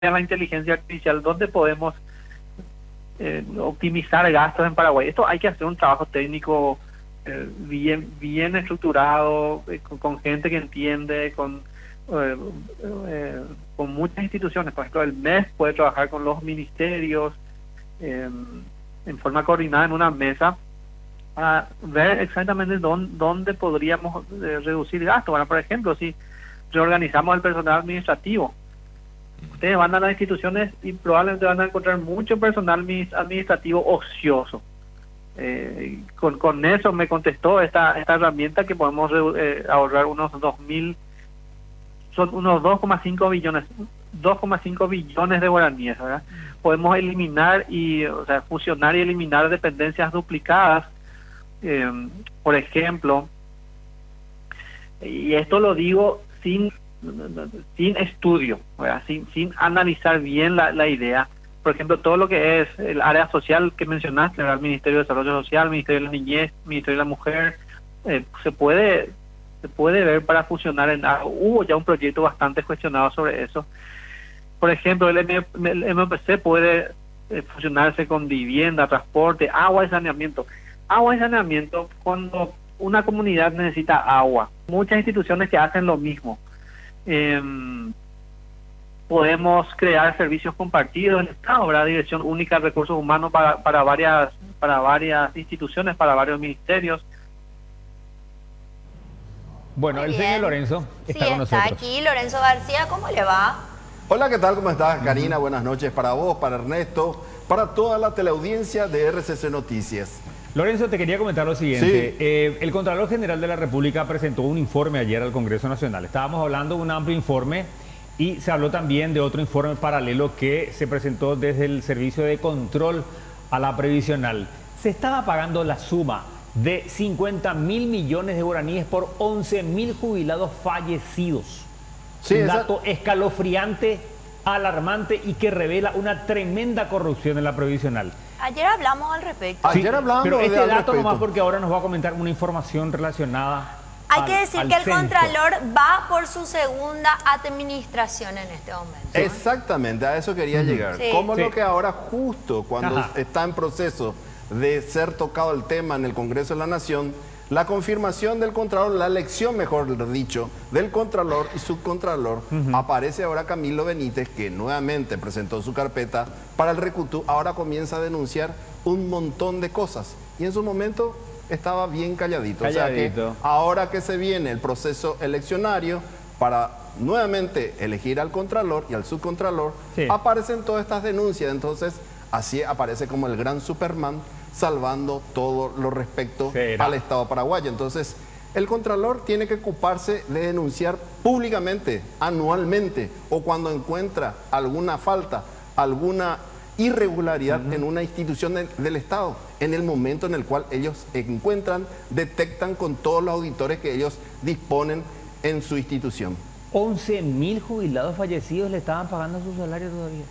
la inteligencia artificial, ¿dónde podemos optimizar gastos en Paraguay? Esto hay que hacer un trabajo técnico bien estructurado, con gente que entiende, eh, con muchas instituciones. Por ejemplo, el MES puede trabajar con los ministerios en forma coordinada en una mesa para ver exactamente dónde podríamos reducir gastos. Bueno, por ejemplo, si reorganizamos el personal administrativo, ustedes van a las instituciones y probablemente van a encontrar mucho personal administrativo ocioso. Con eso me contestó esta herramienta que podemos ahorrar unos 2.000, son unos 2,5 billones de guaraníes, ¿verdad? Podemos eliminar fusionar y eliminar dependencias duplicadas. Por ejemplo, y esto lo digo sin estudio, ¿verdad? Sin analizar bien la idea. Por ejemplo, todo lo que es el área social que mencionaste, ¿verdad? El Ministerio de Desarrollo Social, Ministerio de la Niñez, Ministerio de la Mujer, se puede ver para fusionar hubo ya un proyecto bastante cuestionado sobre eso. Por ejemplo, el MPC puede fusionarse con vivienda, transporte, agua y saneamiento. Agua y saneamiento, cuando una comunidad necesita agua, muchas instituciones que hacen lo mismo. Podemos crear servicios compartidos en el Estado, ¿verdad? Dirección única de recursos humanos para varias instituciones, para varios ministerios. Bueno, Muy el bien. señor Lorenzo está Sí, con está nosotros. aquí Lorenzo García, ¿cómo le va? Hola, ¿qué tal? ¿Cómo estás, Karina? Buenas noches para vos, para Ernesto, para toda la teleaudiencia de RCC Noticias. Lorenzo, te quería comentar lo siguiente. El Contralor General de la República presentó un informe ayer al Congreso Nacional. Estábamos hablando de un amplio informe y se habló también de otro informe paralelo que se presentó desde el Servicio de Control a la Previsional. Se estaba pagando la suma de 50.000 millones de guaraníes por 11.000 jubilados fallecidos. Sí, Un dato escalofriante, alarmante y que revela una tremenda corrupción en la Previsional. Ayer hablamos al respecto. Ayer hablamos pero este al dato respecto. nomás porque ahora nos va a comentar una información relacionada. Hay que decir que el censo. Contralor va por su segunda administración en este momento. Exactamente, a eso quería llegar. Sí. Como Sí. lo que ahora, justo cuando Ajá. está en proceso de ser tocado el tema en el Congreso de la Nación, la confirmación del Contralor, la elección, mejor dicho, del Contralor y Subcontralor, aparece ahora Camilo Benítez, que nuevamente presentó su carpeta para el Recutú, ahora comienza a denunciar un montón de cosas. Y en su momento estaba bien calladito. O sea que ahora que se viene el proceso eleccionario para nuevamente elegir al Contralor y al Subcontralor, Sí. aparecen todas estas denuncias. Entonces, así aparece como el gran Superman salvando todo lo respecto ¿Será? al Estado paraguayo. Entonces, el Contralor tiene que ocuparse de denunciar públicamente, anualmente, o cuando encuentra alguna falta, alguna irregularidad en una institución del Estado, en el momento en el cual ellos encuentran, detectan con todos los auditores que ellos disponen en su institución. 11.000 jubilados fallecidos le estaban pagando su salario todavía.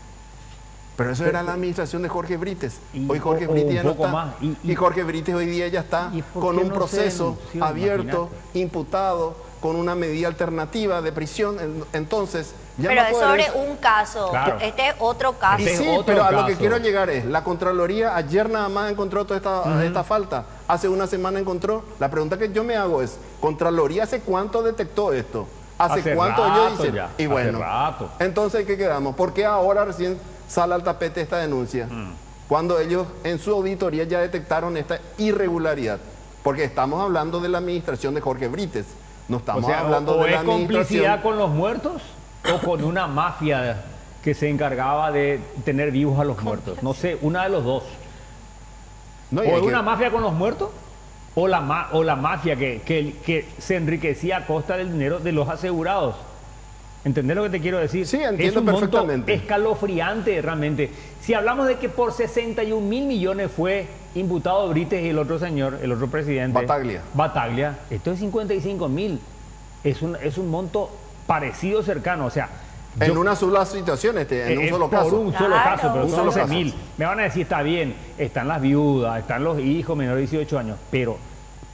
Pero eso era la administración de Jorge Brites. Y- Hoy Jorge o Brites un ya no poco está. más. Y Jorge Brites hoy día ya está ¿Y por con qué un no se proceso denunció? abierto, Imagínate. imputado, con una medida alternativa de prisión. Entonces, ya Pero no es puede sobre un caso. Claro. Este es otro caso. Y Ese es sí, otro pero a lo que caso. quiero llegar es, la Contraloría ayer nada más encontró toda esta falta. Hace una semana encontró. La pregunta que yo me hago es, ¿Contraloría hace cuánto detectó esto? ¿Hace cuánto rato ellos dicen? ya, Y hace bueno, rato. entonces, ¿qué quedamos? ¿Por qué ahora recién sale al tapete esta denuncia? Cuando ellos en su auditoría ya detectaron esta irregularidad. Porque estamos hablando de la administración de Jorge Brites. No estamos O sea, hablando o de la es complicidad administración. con los muertos o con una mafia que se encargaba de tener vivos a los muertos. No sé, una de los dos. No, y O hay es que- una mafia con los muertos o la mafia que se enriquecía a costa del dinero de los asegurados. ¿Entendés lo que te quiero decir? Sí, entiendo es un monto perfectamente. escalofriante realmente. Si hablamos de que por 61.000 millones fue imputado Brites y el otro señor, el otro presidente. Bataglia. Esto es 55.000. Es un monto parecido, cercano. O sea, En una sola situación, en un solo por caso. un solo Claro. caso, pero Un son solo caso. 11.000. Me van a decir, está bien, están las viudas, están los hijos menores de 18 años, pero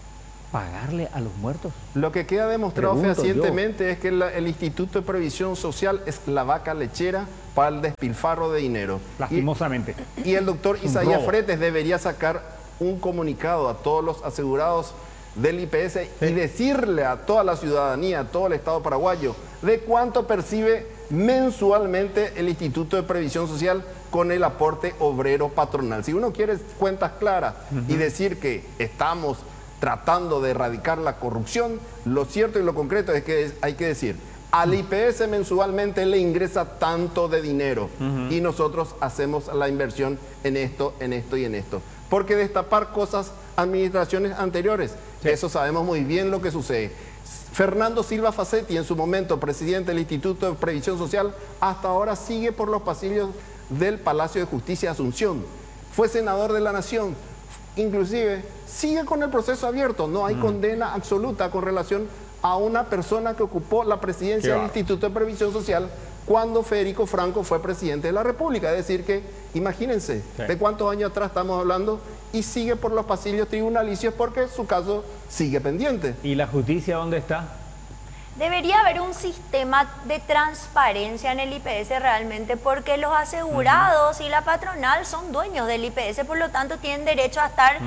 ¿Pagarle a los muertos? Lo que queda demostrado Pregunto fehacientemente es que el Instituto de Previsión Social es la vaca lechera para el despilfarro de dinero. Lastimosamente. Y el doctor Isaías Fretes debería sacar un comunicado a todos los asegurados del IPS y decirle a toda la ciudadanía, a todo el Estado paraguayo, de cuánto percibe mensualmente el Instituto de Previsión Social con el aporte obrero patronal. Si uno quiere cuentas claras y decir que estamos tratando de erradicar la corrupción, lo cierto y lo concreto es que hay que decir, al IPS mensualmente le ingresa tanto de dinero y nosotros hacemos la inversión en esto, en esto y en esto. Porque destapar cosas, administraciones anteriores, eso sabemos muy bien lo que sucede. Fernando Silva Facetti, en su momento presidente del Instituto de Previsión Social, hasta ahora sigue por los pasillos del Palacio de Justicia de Asunción. Fue senador de la Nación, inclusive sigue con el proceso abierto, no hay condena absoluta con relación a una persona que ocupó la presidencia del Instituto de Previsión Social cuando Federico Franco fue presidente de la República. Es decir que, imagínense, de cuántos años atrás estamos hablando y sigue por los pasillos tribunalicios porque su caso sigue pendiente. ¿Y la justicia dónde está? Debería haber un sistema de transparencia en el IPS realmente, porque los asegurados y la patronal son dueños del IPS, por lo tanto tienen derecho a estar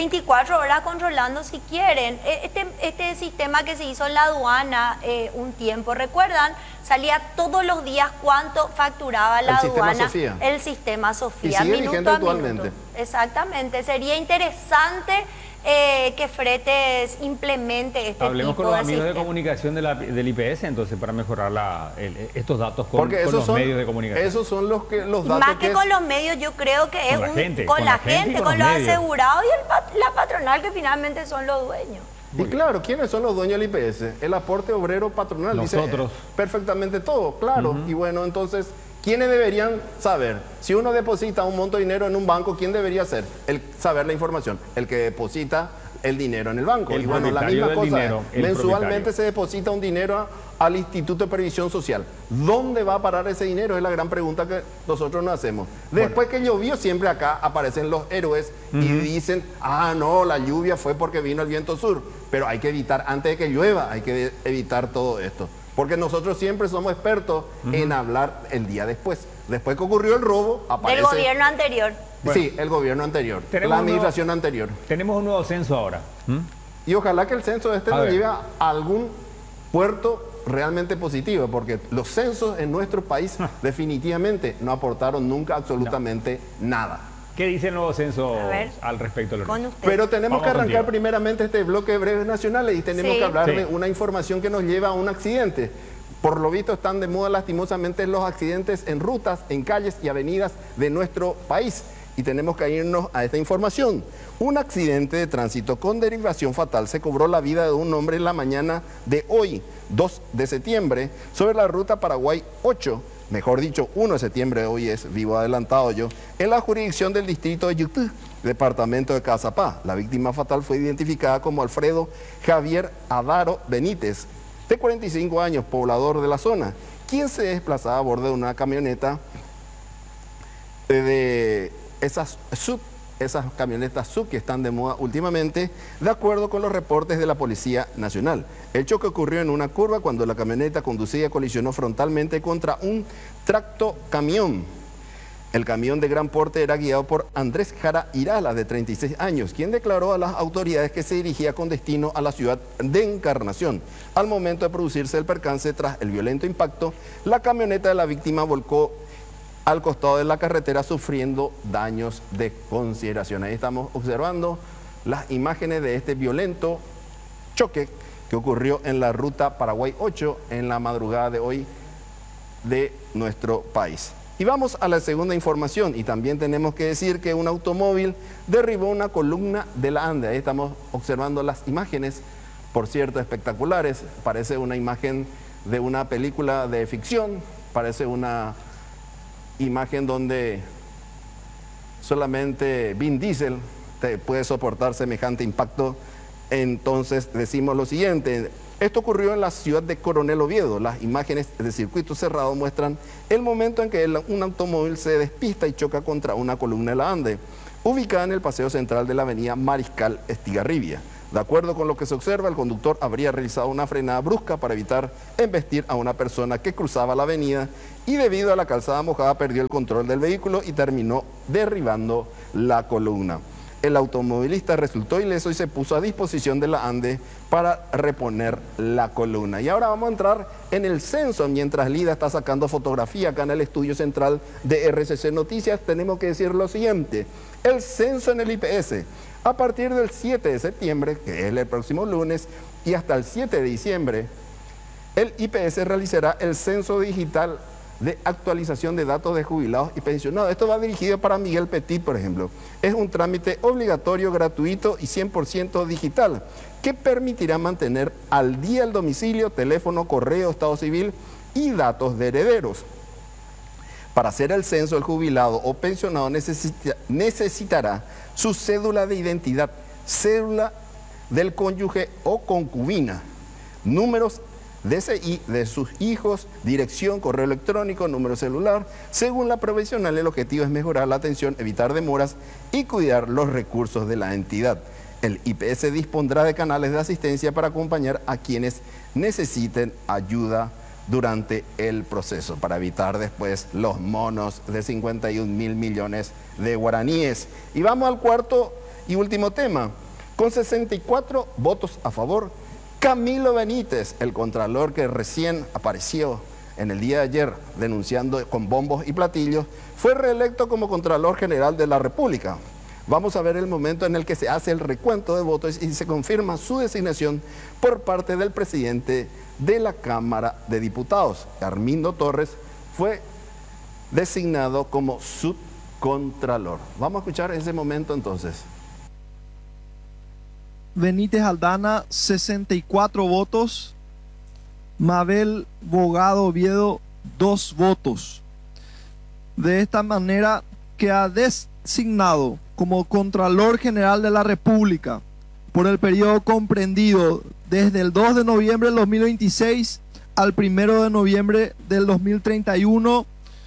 24 horas controlando si quieren. Este sistema que se hizo en la aduana un tiempo, ¿recuerdan? Salía todos los días cuánto facturaba la aduana, el sistema Sofía, minuto a minuto. Exactamente, sería interesante que Fretes implemente este Hablemos tipo con los de amigos sistema. de comunicación del IPS entonces para mejorar estos datos con los medios de comunicación. Esos son los datos más que con los medios, yo creo que es con la gente, con los asegurados y la patronal, que finalmente son los dueños. Y claro, ¿quiénes son los dueños del IPS? El aporte obrero patronal. Nosotros. Dice perfectamente todo, claro. Y bueno, entonces, ¿quiénes deberían saber? Si uno deposita un monto de dinero en un banco, ¿quién debería ser? Saber la información, el que deposita el dinero en el banco. Y bueno, la misma cosa, mensualmente se deposita un dinero al Instituto de Previsión Social. ¿Dónde va a parar ese dinero? Es la gran pregunta que nosotros nos hacemos. Después que llovió, siempre acá aparecen los héroes y dicen, ah, no, la lluvia fue porque vino el viento sur. Pero hay que evitar, antes de que llueva, hay que evitar todo esto. Porque nosotros siempre somos expertos en hablar el día después. Después que ocurrió el robo, aparece... Del gobierno anterior. Bueno, sí, el gobierno anterior, la administración anterior. Tenemos un nuevo censo ahora. Y ojalá que el censo nos lleve a algún puerto realmente positivo, porque los censos en nuestro país definitivamente no aportaron nunca absolutamente nada. ¿Qué dice el nuevo censo al respecto? Pero tenemos que arrancar primeramente este bloque de breves nacionales y tenemos que hablar de una información que nos lleva a un accidente. Por lo visto están de moda lastimosamente los accidentes en rutas, en calles y avenidas de nuestro país. Y tenemos que irnos a esta información. Un accidente de tránsito con derivación fatal se cobró la vida de un hombre en la mañana de hoy, 2 de septiembre, sobre la ruta Paraguay 8, mejor dicho, 1 de septiembre, hoy es vivo adelantado yo, en la jurisdicción del distrito de Yutú, departamento de Cazapá. La víctima fatal fue identificada como Alfredo Javier Adaro Benítez, de 45 años, poblador de la zona, quien se desplazaba a bordo de una camioneta de esas camionetas sub que están de moda últimamente, de acuerdo con los reportes de la Policía Nacional. El choque ocurrió en una curva cuando la camioneta conducida colisionó frontalmente contra un tractocamión. El camión de gran porte era guiado por Andrés Jara Irala, de 36 años, quien declaró a las autoridades que se dirigía con destino a la ciudad de Encarnación. Al momento de producirse el percance tras el violento impacto, la camioneta de la víctima volcó al costado de la carretera sufriendo daños de consideración. Ahí estamos observando las imágenes de este violento choque que ocurrió en la ruta Paraguay 8 en la madrugada de hoy de nuestro país. Y vamos a la segunda información, y también tenemos que decir que un automóvil derribó una columna de la Ande. Ahí estamos observando las imágenes, por cierto, espectaculares. Parece una imagen de una película de ficción, parece una imagen donde solamente Vin Diesel puede soportar semejante impacto. Entonces decimos lo siguiente: esto ocurrió en la ciudad de Coronel Oviedo. Las imágenes de circuito cerrado muestran el momento en que un automóvil se despista y choca contra una columna de la Ande, ubicada en el paseo central de la avenida Mariscal Estigarribia. De acuerdo con lo que se observa, el conductor habría realizado una frenada brusca para evitar embestir a una persona que cruzaba la avenida y debido a la calzada mojada perdió el control del vehículo y terminó derribando la columna. El automovilista resultó ileso y se puso a disposición de la ANDE para reponer la columna. Y ahora vamos a entrar en el censo. Mientras Lida está sacando fotografía acá en el estudio central de RCC Noticias, tenemos que decir lo siguiente. El censo en el IPS, a partir del 7 de septiembre, que es el próximo lunes, y hasta el 7 de diciembre, el IPS realizará el censo digital de actualización de datos de jubilados y pensionados. Esto va dirigido para Miguel Petit, por ejemplo. Es un trámite obligatorio, gratuito y 100% digital, que permitirá mantener al día el domicilio, teléfono, correo, estado civil y datos de herederos. Para hacer el censo, el jubilado o pensionado necesitará su cédula de identidad, cédula del cónyuge o concubina, números DCI de sus hijos, dirección, correo electrónico, número celular. Según la profesional, el objetivo es mejorar la atención, evitar demoras y cuidar los recursos de la entidad. El IPS dispondrá de canales de asistencia para acompañar a quienes necesiten ayuda durante el proceso, para evitar después los monos de 51.000 millones de guaraníes. Y vamos al cuarto y último tema. Con 64 votos a favor, Camilo Benítez, el contralor que recién apareció en el día de ayer denunciando con bombos y platillos, fue reelecto como Contralor General de la República. Vamos a ver el momento en el que se hace el recuento de votos y se confirma su designación por parte del presidente de la Cámara de Diputados. Armindo Torres fue designado como subcontralor. Vamos a escuchar ese momento entonces. Benítez Aldana, 64 votos. Mabel Bogado Oviedo, 2 votos. De esta manera queda designado como Contralor General de la República por el periodo comprendido desde el 2 de noviembre del 2026 al 1 de noviembre del 2031,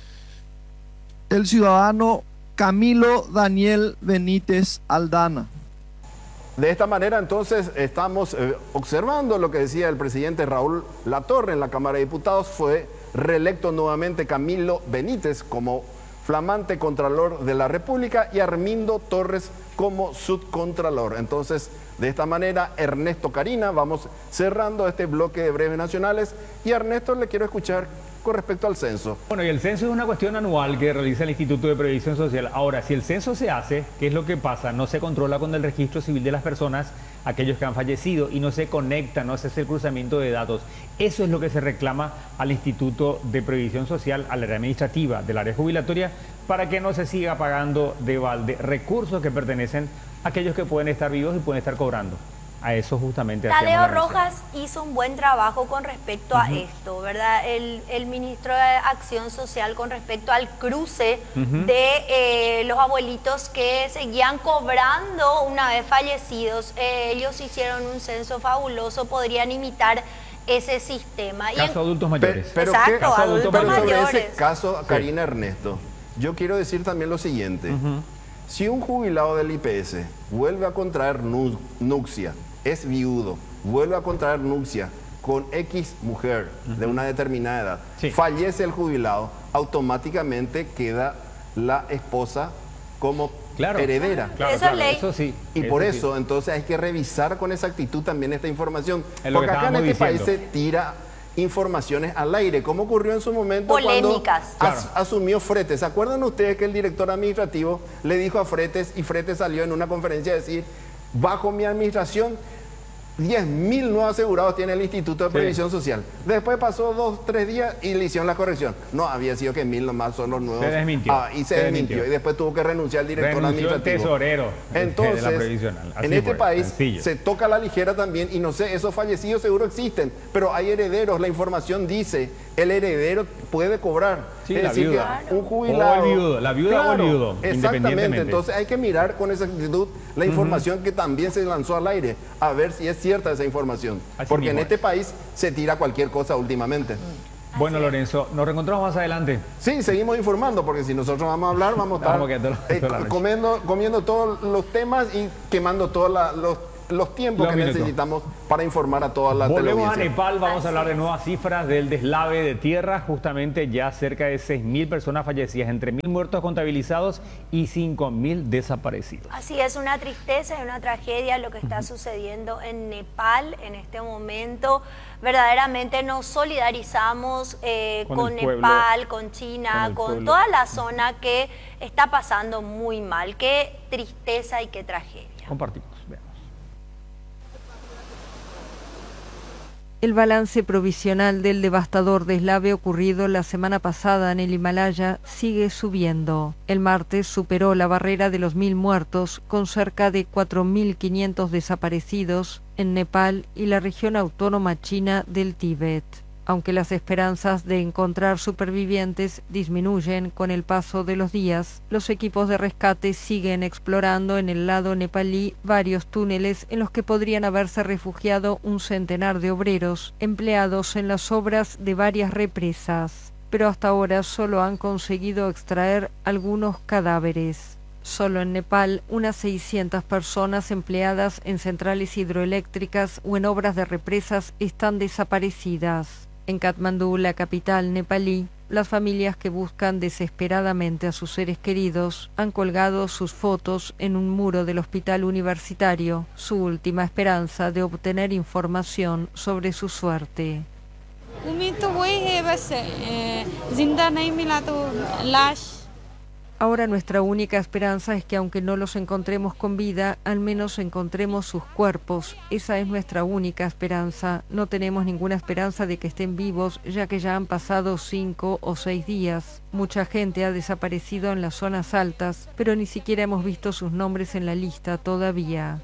el ciudadano Camilo Daniel Benítez Aldana. De esta manera, entonces, estamos observando lo que decía el presidente Raúl Latorre en la Cámara de Diputados. Fue reelecto nuevamente Camilo Benítez como flamante Contralor de la República y Armindo Torres como subcontralor. Entonces, de esta manera, Ernesto Karina, vamos cerrando este bloque de breves nacionales. Y a Ernesto le quiero escuchar con respecto al censo. Bueno, y el censo es una cuestión anual que realiza el Instituto de Previsión Social. Ahora, si el censo se hace, ¿qué es lo que pasa? No se controla con el registro civil de las personas, aquellos que han fallecido, y no se conecta, no se hace el cruzamiento de datos. Eso es lo que se reclama al Instituto de Previsión Social, al área administrativa del área jubilatoria, para que no se siga pagando de balde recursos que pertenecen a aquellos que pueden estar vivos y pueden estar cobrando. A eso justamente Tadeo Rojas hizo un buen trabajo con respecto a esto, ¿verdad? El ministro de Acción Social con respecto al cruce de los abuelitos que seguían cobrando una vez fallecidos. Ellos hicieron un censo fabuloso, podrían imitar ese sistema. Caso adultos mayores. Pero exacto, adultos sobre mayores. ese caso, Karina, Ernesto, yo quiero decir también lo siguiente. Si un jubilado del IPS vuelve a contraer nupcia, es viudo, vuelve a contraer nupcia con X mujer de una determinada edad, fallece el jubilado, automáticamente queda la esposa como heredera. Eso es ley. Eso sí. Y por eso, entonces, hay que revisar con exactitud también esta información. Es lo porque que acá en este estábamos país se tira informaciones al aire, como ocurrió en su momento polémicas, cuando asumió Fretes. ¿Se acuerdan ustedes que el director administrativo le dijo a Fretes, y Fretes salió en una conferencia a decir, bajo mi administración 10.000 nuevos asegurados tiene el Instituto de Previsión Social? Después pasó 2, 3 días y le hicieron la corrección. No, había sido que 1.000 nomás son los nuevos. Se desmintió. Y se desmintió. Y después tuvo que renunciar el director administrativo. El tesorero. Entonces, de la previsional. Así en este país sencillo. se toca a la ligera también, y no sé, esos fallecidos seguro existen, pero hay herederos. La información dice, el heredero puede cobrar. Sí, es la decir, viuda. que un jubilado. O el viudo, la viuda o el viudo, Exactamente. independientemente. Entonces hay que mirar con exactitud la información que también se lanzó al aire, a ver si es cierta esa información. Así porque mismo en este país se tira cualquier cosa últimamente. Bueno, Lorenzo, nos reencontramos más adelante. Sí, seguimos informando, porque si nosotros vamos a hablar, vamos a estar Vamos a quedar toda la noche. comiendo todos los temas y quemando todos los tiempos que necesitamos para informar a toda la teleaudiencia. Volvemos a Nepal, vamos a hablar de nuevas cifras del deslave de tierra, justamente ya cerca de 6.000 personas fallecidas, entre 1.000 muertos contabilizados y 5.000 desaparecidos. Así es, una tristeza y una tragedia lo que está sucediendo en Nepal en este momento. Verdaderamente nos solidarizamos con Nepal, con China, con toda la zona que está pasando muy mal. Qué tristeza y qué tragedia. Compartimos, veamos. El balance provisional del devastador deslave ocurrido la semana pasada en el Himalaya sigue subiendo. El martes superó la barrera de los 1.000 muertos, con cerca de 4.500 desaparecidos en Nepal y la región autónoma china del Tíbet. Aunque las esperanzas de encontrar supervivientes disminuyen con el paso de los días, los equipos de rescate siguen explorando en el lado nepalí varios túneles en los que podrían haberse refugiado un centenar de obreros empleados en las obras de varias represas, pero hasta ahora solo han conseguido extraer algunos cadáveres. Solo en Nepal, unas 600 personas empleadas en centrales hidroeléctricas o en obras de represas están desaparecidas. En Katmandú, la capital nepalí, las familias que buscan desesperadamente a sus seres queridos han colgado sus fotos en un muro del hospital universitario, su última esperanza de obtener información sobre su suerte. Ahora nuestra única esperanza es que aunque no los encontremos con vida, al menos encontremos sus cuerpos. Esa es nuestra única esperanza. No tenemos ninguna esperanza de que estén vivos, ya que ya han pasado 5 o 6 días. Mucha gente ha desaparecido en las zonas altas, pero ni siquiera hemos visto sus nombres en la lista todavía.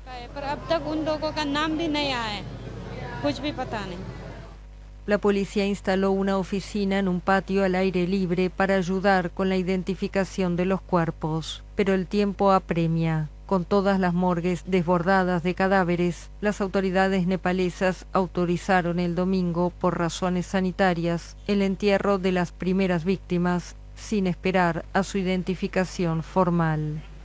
La policía instaló una oficina en un patio al aire libre para ayudar con la identificación de los cuerpos, pero el tiempo apremia. Con todas las morgues desbordadas de cadáveres, las autoridades nepalesas autorizaron el domingo, por razones sanitarias, el entierro de las primeras víctimas, sin esperar a su identificación formal.